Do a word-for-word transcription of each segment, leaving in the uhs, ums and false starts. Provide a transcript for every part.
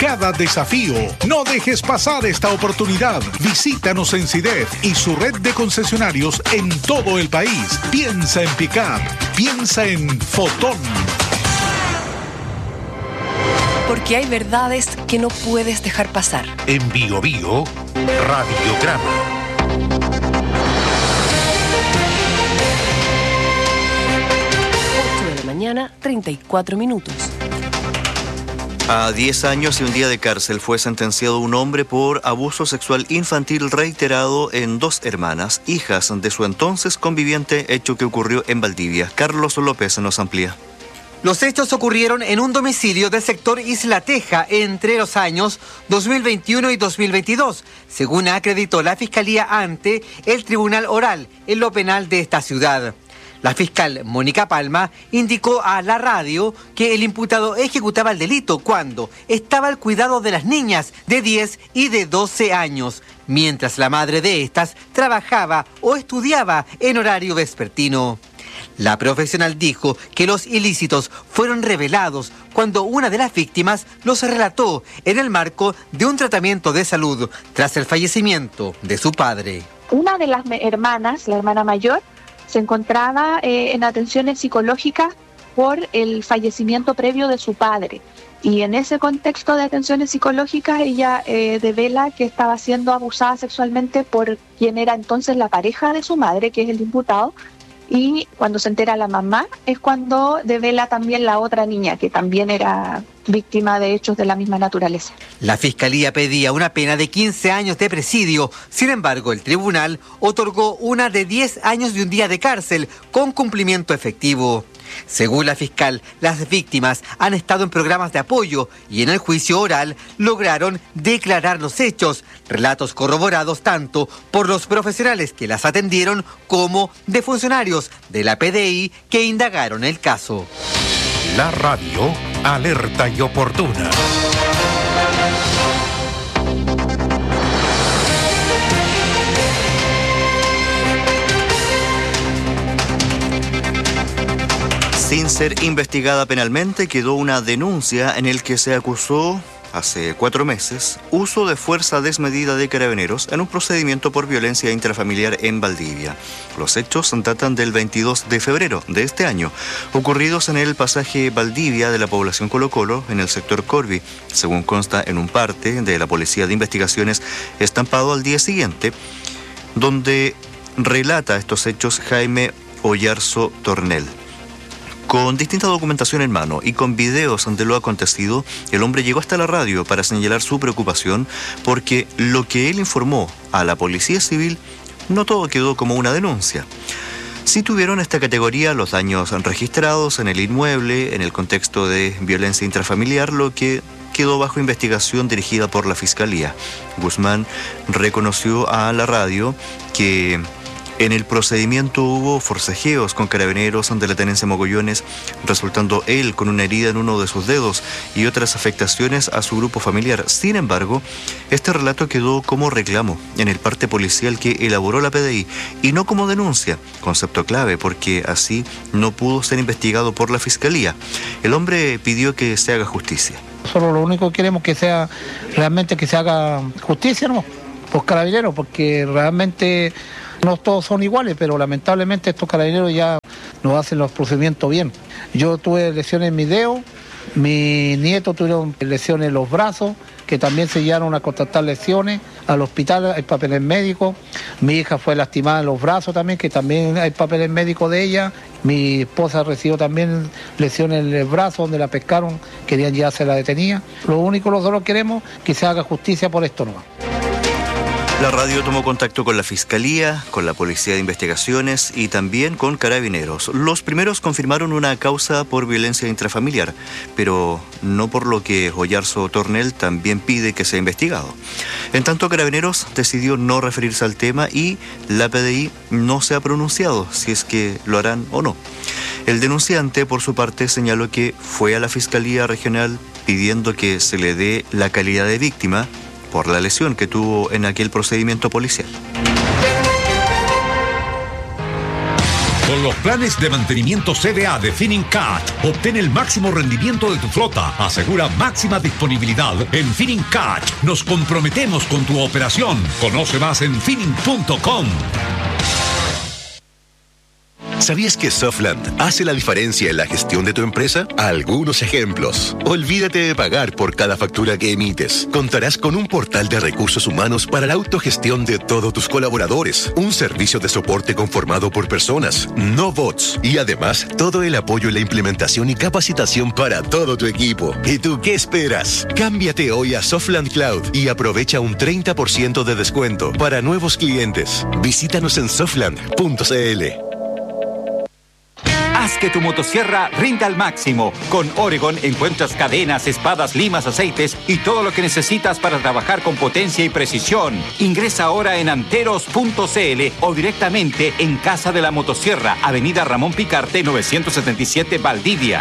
cada desafío. No dejes pasar esta oportunidad. Visítanos en SIDEF y su red de concesionarios en todo el país. Piensa en pick-up. Piensa en Fotón. Porque hay verdades que no puedes dejar pasar. En Bio Bio, Radiograma. Mañana, treinta y cuatro minutos. A diez años y un día de cárcel fue sentenciado un hombre por abuso sexual infantil reiterado en dos hermanas, hijas de su entonces conviviente, hecho que ocurrió en Valdivia. Carlos López nos amplía. Los hechos ocurrieron en un domicilio del sector Isla Teja entre los años dos mil veintiuno y dos mil veintidós, según acreditó la Fiscalía ante el Tribunal Oral en lo penal de esta ciudad. La fiscal Mónica Palma indicó a la radio que el imputado ejecutaba el delito cuando estaba al cuidado de las niñas de diez y de doce años, mientras la madre de estas trabajaba o estudiaba en horario vespertino. La profesional dijo que los ilícitos fueron revelados cuando una de las víctimas los relató en el marco de un tratamiento de salud tras el fallecimiento de su padre. Una de las hermanas, la hermana mayor, se encontraba eh, en atenciones psicológicas por el fallecimiento previo de su padre. Y en ese contexto de atenciones psicológicas ella eh, devela que estaba siendo abusada sexualmente por quien era entonces la pareja de su madre, que es el imputado. Y cuando se entera la mamá es cuando devela también la otra niña, que también era víctima de hechos de la misma naturaleza. La Fiscalía pedía una pena de quince años de presidio. Sin embargo, el tribunal otorgó una de diez años y un día de cárcel con cumplimiento efectivo. Según la fiscal, las víctimas han estado en programas de apoyo y en el juicio oral lograron declarar los hechos, relatos corroborados tanto por los profesionales que las atendieron como de funcionarios de la P D I que indagaron el caso. La radio, alerta y oportuna. Sin ser investigada penalmente, quedó una denuncia en el que se acusó, hace cuatro meses, uso de fuerza desmedida de carabineros en un procedimiento por violencia intrafamiliar en Valdivia. Los hechos datan del veintidós de febrero de este año, ocurridos en el pasaje Valdivia de la población Colo Colo, en el sector Corvi, según consta en un parte de la Policía de Investigaciones estampado al día siguiente, donde relata estos hechos Jaime Oyarzo Tornel. Con distinta documentación en mano y con videos ante lo acontecido, el hombre llegó hasta la radio para señalar su preocupación porque lo que él informó a la Policía Civil no todo quedó como una denuncia. Sí tuvieron esta categoría los daños registrados en el inmueble en el contexto de violencia intrafamiliar, lo que quedó bajo investigación dirigida por la Fiscalía. Guzmán reconoció a la radio que en el procedimiento hubo forcejeos con carabineros de la tenencia Mogollones, resultando él con una herida en uno de sus dedos y otras afectaciones a su grupo familiar. Sin embargo, este relato quedó como reclamo en el parte policial que elaboró la P D I y no como denuncia, concepto clave porque así no pudo ser investigado por la Fiscalía. El hombre pidió que se haga justicia. Solo lo único que queremos que sea realmente que se haga justicia, ¿no? Por carabineros, porque realmente no todos son iguales, pero lamentablemente estos carabineros ya no hacen los procedimientos bien. Yo tuve lesiones en mi dedo, mis nietos tuvieron lesiones en los brazos, que también se llevaron a constatar lesiones al hospital, hay papeles médicos. Mi hija fue lastimada en los brazos también, que también hay papeles médicos de ella. Mi esposa recibió también lesiones en el brazo, donde la pescaron, querían llevarse la detenida. Lo único que nosotros queremos es que se haga justicia por esto nomás. La radio tomó contacto con la Fiscalía, con la Policía de Investigaciones y también con Carabineros. Los primeros confirmaron una causa por violencia intrafamiliar, pero no por lo que Oyarzo Tornel también pide que sea investigado. En tanto, Carabineros decidió no referirse al tema y la P D I no se ha pronunciado si es que lo harán o no. El denunciante, por su parte, señaló que fue a la Fiscalía Regional pidiendo que se le dé la calidad de víctima por la lesión que tuvo en aquel procedimiento policial. Con los planes de mantenimiento C D A de Finincat, obtén el máximo rendimiento de tu flota. Asegura máxima disponibilidad. En Finincat nos comprometemos con tu operación. Conoce más en Fining punto com. ¿Sabías que Softland hace la diferencia en la gestión de tu empresa? Algunos ejemplos. Olvídate de pagar por cada factura que emites. Contarás con un portal de recursos humanos para la autogestión de todos tus colaboradores. Un servicio de soporte conformado por personas, no bots. Y además, todo el apoyo en la implementación y capacitación para todo tu equipo. ¿Y tú qué esperas? Cámbiate hoy a Softland Cloud y aprovecha un treinta por ciento de descuento para nuevos clientes. Visítanos en softland punto c l. Haz que tu motosierra rinda al máximo. Con Oregon encuentras cadenas, espadas, limas, aceites y todo lo que necesitas para trabajar con potencia y precisión. Ingresa ahora en anteros punto c l o directamente en Casa de la Motosierra, Avenida Ramón Picarte, novecientos setenta y siete, Valdivia.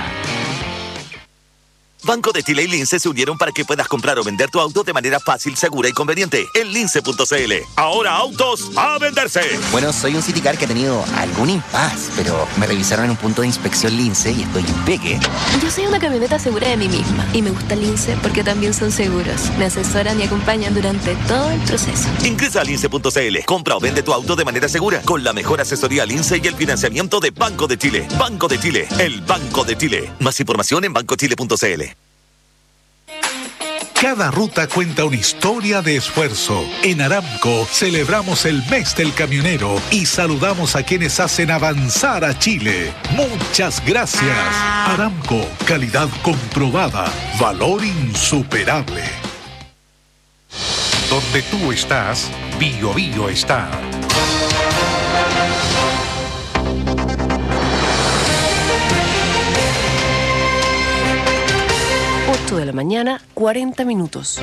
Banco de Chile y Lince se unieron para que puedas comprar o vender tu auto de manera fácil, segura y conveniente en lince punto c l. Ahora autos a venderse. Bueno, soy un Citicar que ha tenido algún impas, pero me revisaron en un punto de inspección Lince y estoy impeque. Yo soy una camioneta segura de mí misma y me gusta Lince porque también son seguros. Me asesoran y acompañan durante todo el proceso. Ingresa a lince punto c l. Compra o vende tu auto de manera segura con la mejor asesoría Lince y el financiamiento de Banco de Chile. Banco de Chile, el Banco de Chile. Más información en banco chile punto c l. Cada ruta cuenta una historia de esfuerzo. En Aramco celebramos el mes del camionero y saludamos a quienes hacen avanzar a Chile. Muchas gracias. Aramco, calidad comprobada, valor insuperable. Donde tú estás, Bio Bio está. ocho de la mañana, cuarenta minutos.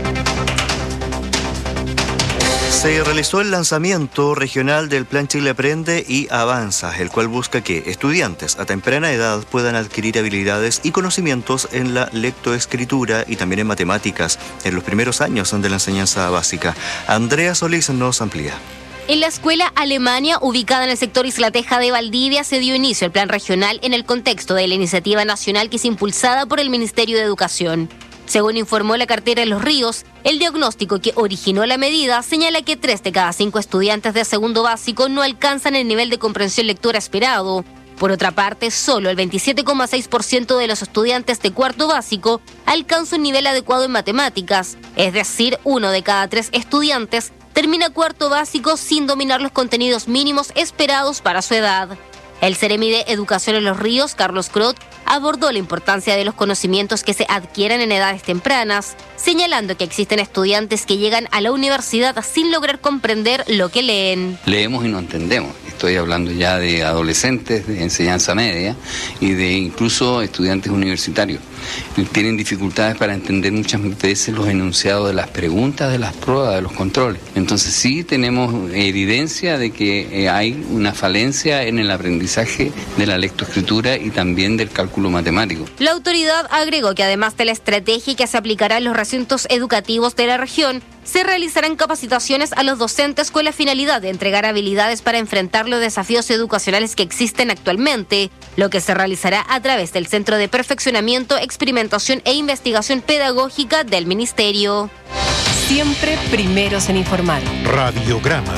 Se realizó el lanzamiento regional del Plan Chile Aprende y Avanza, el cual busca que estudiantes a temprana edad puedan adquirir habilidades y conocimientos en la lectoescritura y también en matemáticas en los primeros años de la enseñanza básica. Andrea Solís nos amplía. En la escuela Alemania, ubicada en el sector Isla Teja de Valdivia, se dio inicio al plan regional en el contexto de la iniciativa nacional que es impulsada por el Ministerio de Educación. Según informó la cartera de Los Ríos, el diagnóstico que originó la medida señala que tres de cada cinco estudiantes de segundo básico no alcanzan el nivel de comprensión lectora esperado. Por otra parte, solo el veintisiete coma seis por ciento de los estudiantes de cuarto básico alcanza un nivel adecuado en matemáticas, es decir, uno de cada tres estudiantes termina cuarto básico sin dominar los contenidos mínimos esperados para su edad. El Ceremi de Educación en Los Ríos, Carlos Crot, abordó la importancia de los conocimientos que se adquieren en edades tempranas, señalando que existen estudiantes que llegan a la universidad sin lograr comprender lo que leen. Leemos y no entendemos. Estoy hablando ya de adolescentes de enseñanza media y de incluso estudiantes universitarios. Tienen dificultades para entender muchas veces los enunciados de las preguntas, de las pruebas, de los controles. Entonces sí tenemos evidencia de que hay una falencia en el aprendizaje de la lectoescritura y también del cálculo matemático. La autoridad agregó que además de la estrategia que se aplicará en los recintos educativos de la región, se realizarán capacitaciones a los docentes con la finalidad de entregar habilidades para enfrentar los desafíos educacionales que existen actualmente, lo que se realizará a través del Centro de Perfeccionamiento, Experimentación e Investigación Pedagógica del Ministerio. Siempre primeros en informar. Radiograma.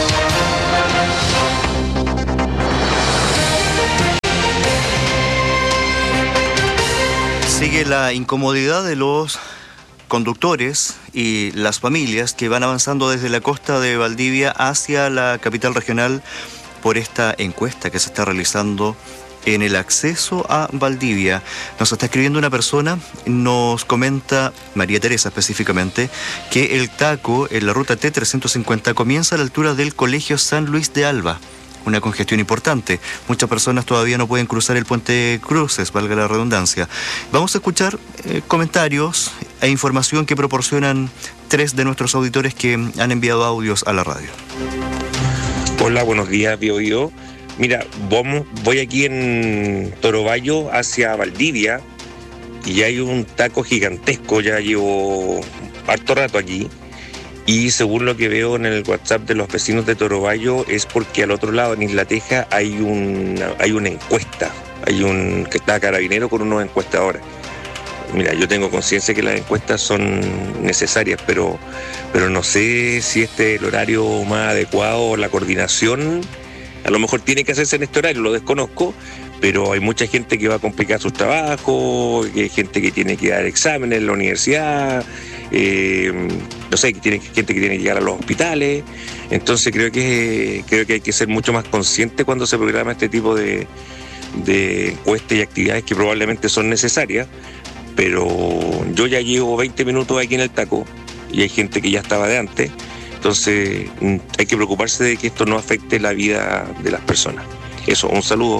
Sigue la incomodidad de los conductores y las familias que van avanzando desde la costa de Valdivia hacia la capital regional por esta encuesta que se está realizando en el acceso a Valdivia. Nos está escribiendo una persona, nos comenta María Teresa específicamente, que el taco en la ruta T trescientos cincuenta comienza a la altura del Colegio San Luis de Alba. Una congestión importante. Muchas personas todavía no pueden cruzar el puente Cruces, valga la redundancia. Vamos a escuchar eh, comentarios e información que proporcionan tres de nuestros auditores que han enviado audios a la radio. Hola, buenos días, Bio Bio. Mira, vamos, voy aquí en Torobayo hacia Valdivia y hay un taco gigantesco, ya llevo harto rato aquí. Y según lo que veo en el WhatsApp de los vecinos de Torobayo, es porque al otro lado, en Isla Teja, hay una, hay una encuesta. Hay un que está Carabinero con unos encuestadores. Mira, yo tengo conciencia que las encuestas son necesarias, pero, pero no sé si este es el horario más adecuado o la coordinación. A lo mejor tiene que hacerse en este horario, lo desconozco, pero hay mucha gente que va a complicar sus trabajos, hay gente que tiene que dar exámenes en la universidad, eh, no sé, que tiene, gente que tiene que llegar a los hospitales. Entonces creo que, creo que hay que ser mucho más consciente cuando se programa este tipo de, de encuestas y actividades que probablemente son necesarias, pero yo ya llevo veinte minutos aquí en el taco y hay gente que ya estaba de antes. Entonces hay que preocuparse de que esto no afecte la vida de las personas. Eso, un saludo.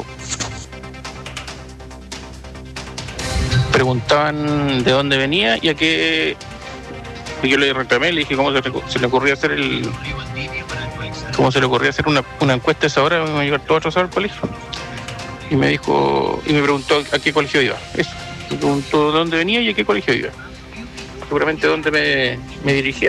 Preguntaban de dónde venía y a qué. Yo le reclamé, le dije cómo se le, se le ocurría hacer el. Cómo se le ocurría hacer una, una encuesta a esa hora, me iba a llegar todo atrasado al colegio. Y me dijo, y me preguntó a qué colegio iba. Eso. Me preguntó de dónde venía y a qué colegio iba. Seguramente dónde me, me dirigía.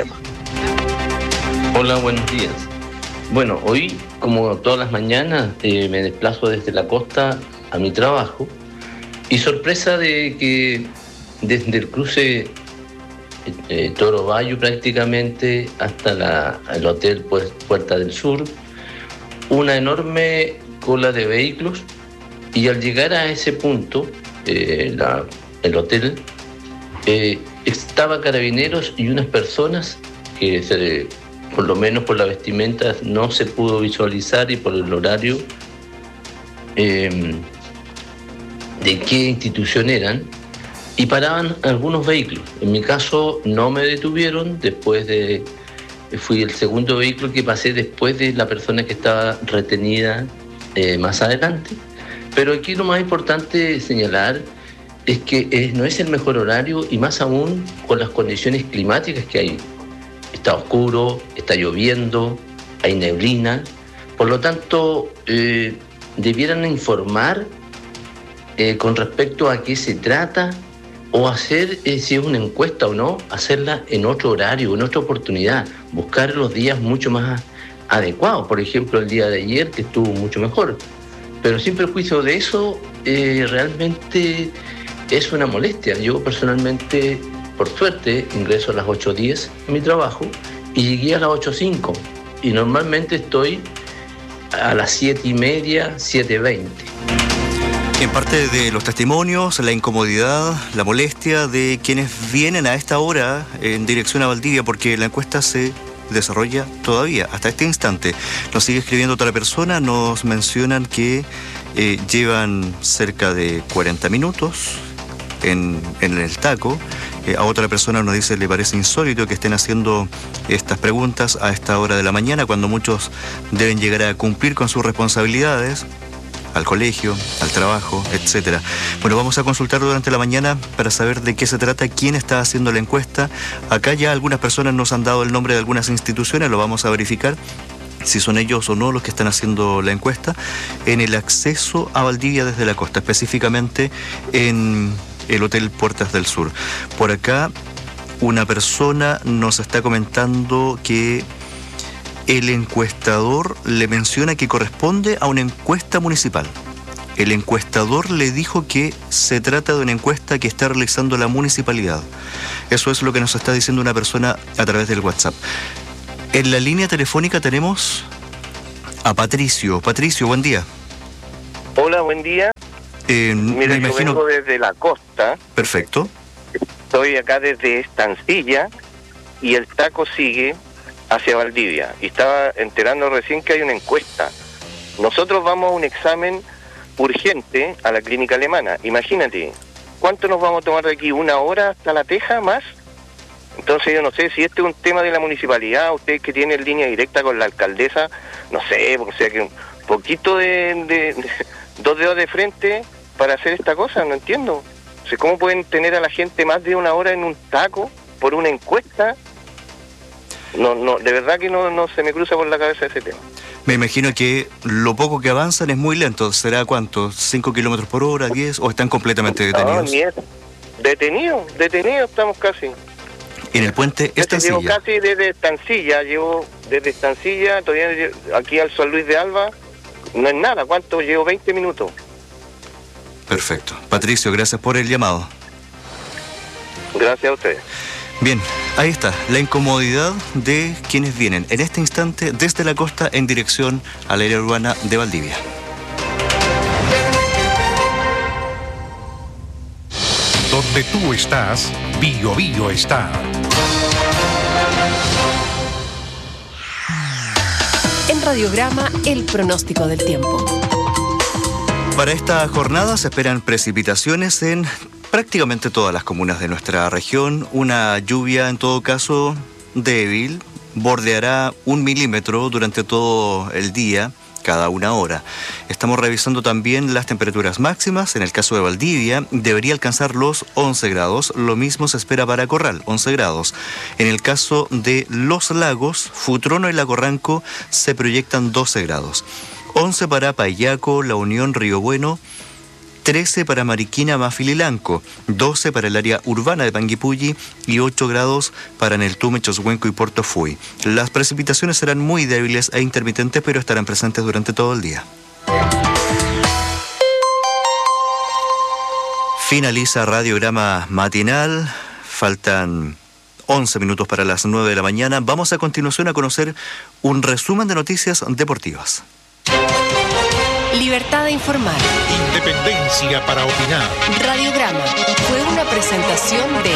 Hola, buenos días. Bueno, hoy, como todas las mañanas, eh, me desplazo desde la costa a mi trabajo y sorpresa de que desde el cruce eh, Torobayo prácticamente hasta la, el hotel pues, Puerta del Sur, una enorme cola de vehículos y al llegar a ese punto, eh, la, el hotel, eh, estaba Carabineros y unas personas que se... por lo menos por la vestimenta no se pudo visualizar y por el horario eh, de qué institución eran, y paraban algunos vehículos. En mi caso no me detuvieron, después de fui el segundo vehículo que pasé después de la persona que estaba retenida eh, más adelante. Pero aquí lo más importante señalar es que eh, no es el mejor horario, y más aún con las condiciones climáticas que hay. Está oscuro, está lloviendo, hay neblina. Por lo tanto, eh, debieran informar eh, con respecto a qué se trata, o hacer, eh, si es una encuesta o no, hacerla en otro horario, en otra oportunidad, buscar los días mucho más adecuados. Por ejemplo, el día de ayer, que estuvo mucho mejor. Pero sin perjuicio de eso, eh, realmente es una molestia. Yo personalmente, por suerte, ingreso a las ocho diez en mi trabajo y llegué a las ocho cinco. Y normalmente estoy a las siete y media, siete veinte. En parte de los testimonios, la incomodidad, la molestia de quienes vienen a esta hora en dirección a Valdivia, porque la encuesta se desarrolla todavía, hasta este instante. Nos sigue escribiendo otra persona, nos mencionan que eh, llevan cerca de cuarenta minutos en, en el taco. Eh, a otra persona nos dice, le parece insólito que estén haciendo estas preguntas a esta hora de la mañana, cuando muchos deben llegar a cumplir con sus responsabilidades, al colegio, al trabajo, etcétera. Bueno, vamos a consultar durante la mañana para saber de qué se trata, quién está haciendo la encuesta. Acá ya algunas personas nos han dado el nombre de algunas instituciones, lo vamos a verificar si son ellos o no los que están haciendo la encuesta en el acceso a Valdivia desde la costa, específicamente en el Hotel Puertas del Sur. Por acá una persona nos está comentando que el encuestador le menciona que corresponde a una encuesta municipal. El encuestador le dijo que se trata de una encuesta que está realizando la municipalidad. Eso es lo que nos está diciendo una persona a través del WhatsApp. En la línea telefónica tenemos a Patricio. Patricio, buen día. Hola, buen día. Eh, Mira, me imagino... yo vengo desde la costa. Perfecto. Estoy acá desde Estancilla y el taco sigue hacia Valdivia. Y estaba enterando recién que hay una encuesta. Nosotros vamos a un examen urgente a la clínica alemana. Imagínate, ¿cuánto nos vamos a tomar de aquí? ¿Una hora hasta La Teja más? Entonces yo no sé si este es un tema de la municipalidad, ustedes que tienen línea directa con la alcaldesa, no sé, o sea que un poquito de, de, de dos dedos de frente para hacer esta cosa, no entiendo. O sea, ¿cómo pueden tener a la gente más de una hora en un taco por una encuesta? No, no, de verdad que no, no se me cruza por la cabeza ese tema. Me imagino que lo poco que avanzan es muy lento. ¿Será cuánto? ¿cinco kilómetros por hora? ¿diez? ¿O están completamente detenidos? No, ni es. Detenidos, detenidos estamos casi. En el puente Estancilla. Llevo casi desde Estancilla, llevo desde Estancilla, todavía aquí al San Luis de Alba, no es nada, ¿cuánto? Llevo veinte minutos. Perfecto. Patricio, gracias por el llamado. Gracias a ustedes. Bien, ahí está, la incomodidad de quienes vienen en este instante desde la costa en dirección al área urbana de Valdivia. Donde tú estás, Bio Bio está. En Radiograma, el pronóstico del tiempo. Para esta jornada se esperan precipitaciones en prácticamente todas las comunas de nuestra región. Una lluvia, en todo caso, débil, bordeará un milímetro durante todo el día, cada una hora. Estamos revisando también las temperaturas máximas. En el caso de Valdivia, debería alcanzar los once grados. Lo mismo se espera para Corral, once grados. En el caso de Los Lagos, Futrono y Lago Ranco se proyectan doce grados. once para Payaco, La Unión, Río Bueno, trece para Mariquina, Mafililanco, doce para el área urbana de Panguipulli y ocho grados para Neltume, Choshuenco y Puerto Fui. Las precipitaciones serán muy débiles e intermitentes, pero estarán presentes durante todo el día. Finaliza Radiograma Matinal. Faltan once minutos para las nueve de la mañana. Vamos a continuación a conocer un resumen de noticias deportivas. Libertad de informar. Independencia para opinar. Radiograma fue una presentación de...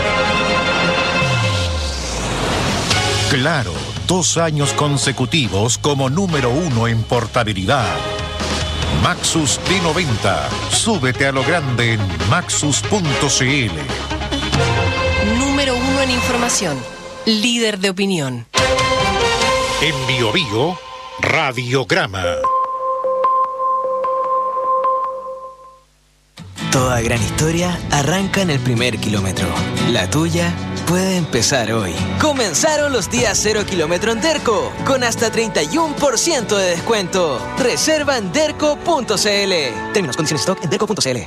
Claro, dos años consecutivos como número uno en portabilidad. Maxus T noventa. Súbete a lo grande en maxus punto c l. Número uno en información. Líder de opinión. En Bio Bio, Radiograma. Toda gran historia arranca en el primer kilómetro. La tuya puede empezar hoy. Comenzaron los días cero kilómetro en Derco, con hasta treinta y uno por ciento de descuento. Reserva en derco punto c l. Términos, condiciones, stock en derco punto c l.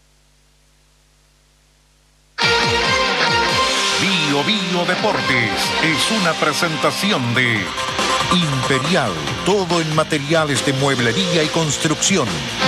Bio Bio Deportes es una presentación de Imperial, todo en materiales de mueblería y construcción.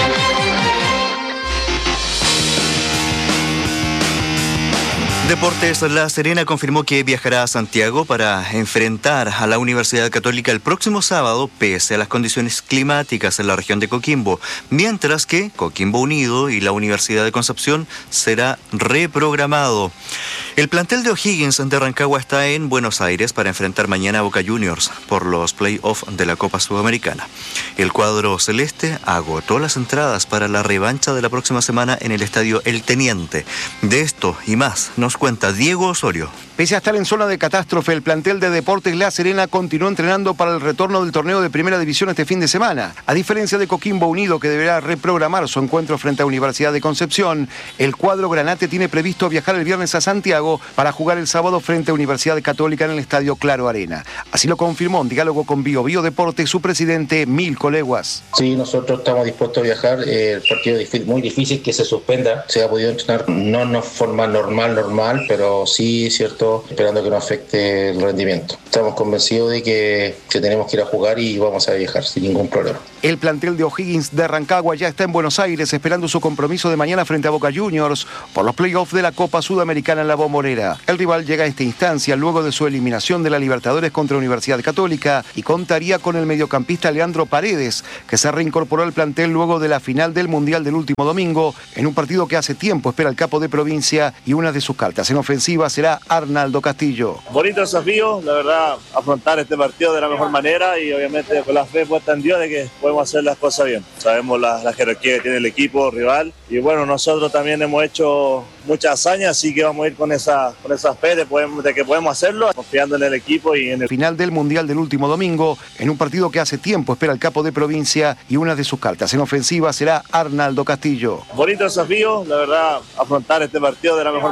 Deportes La Serena confirmó que viajará a Santiago para enfrentar a la Universidad Católica el próximo sábado, pese a las condiciones climáticas en la región de Coquimbo, mientras que Coquimbo Unido y la Universidad de Concepción será reprogramado. El plantel de O'Higgins de Rancagua está en Buenos Aires para enfrentar mañana a Boca Juniors por los play-off de la Copa Sudamericana. El cuadro celeste agotó las entradas para la revancha de la próxima semana en el estadio El Teniente. De esto y más nos cuenta Diego Osorio. Pese a estar en zona de catástrofe, el plantel de Deportes La Serena continuó entrenando para el retorno del torneo de Primera División este fin de semana. A diferencia de Coquimbo Unido, que deberá reprogramar su encuentro frente a Universidad de Concepción, el cuadro granate tiene previsto viajar el viernes a Santiago para jugar el sábado frente a Universidad Católica en el Estadio Claro Arena. Así lo confirmó en diálogo con Bio Bio Deportes su presidente Milko Leguas. Sí, nosotros estamos dispuestos a viajar. El partido es muy difícil que se suspenda. Se ha podido entrenar no de forma normal, normal, pero sí, cierto, esperando que no afecte el rendimiento. Estamos convencidos de que, que tenemos que ir a jugar y vamos a viajar sin ningún problema. El plantel de O'Higgins de Rancagua ya está en Buenos Aires esperando su compromiso de mañana frente a Boca Juniors por los playoffs de la Copa Sudamericana en la Bombonera. El rival llega a esta instancia luego de su eliminación de la Libertadores contra Universidad Católica y contaría con el mediocampista Leandro Paredes, que se reincorporó al plantel luego de la final del Mundial del último domingo, en un partido que hace tiempo espera el capo de provincia, y una de sus cartas en ofensiva será Arnaldo Castillo. Bonito desafío, la verdad, afrontar este partido de la mejor manera y obviamente con la fe puesta en Dios de que podemos hacer las cosas bien. Sabemos la, la jerarquía que tiene el equipo rival y bueno, nosotros también hemos hecho muchas hazañas, así que vamos a ir con esa, con esa fe de, podemos, de que podemos hacerlo, confiando en el equipo y en el final del Mundial del último domingo, en un partido que hace tiempo espera el capo de provincia, y una de sus cartas en ofensiva será Arnaldo Castillo. Bonito desafío, la verdad, afrontar este partido de la mejor manera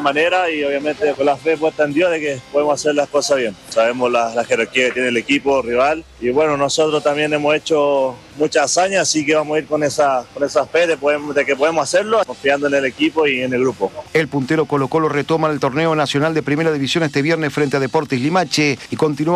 manera y obviamente con la fe puesta en Dios de que podemos hacer las cosas bien. Sabemos la, la jerarquía que tiene el equipo rival y bueno, nosotros también hemos hecho muchas hazañas, así que vamos a ir con esa, con esa fe de, podemos, de que podemos hacerlo, confiando en el equipo y en el grupo. El puntero Colo Colo retoma el torneo nacional de Primera División este viernes frente a Deportes Limache y continúa